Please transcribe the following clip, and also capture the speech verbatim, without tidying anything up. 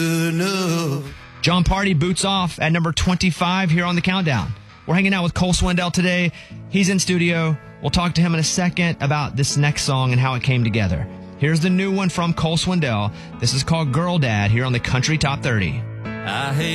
John Party boots off at number twenty-five here on the countdown. We're hanging out with Cole Swindell today. He's in studio. We'll talk to him in a second about this next song and how it came together. Here's the new one from Cole Swindell. This is called Girl Dad here on the Country Top thirty. I hate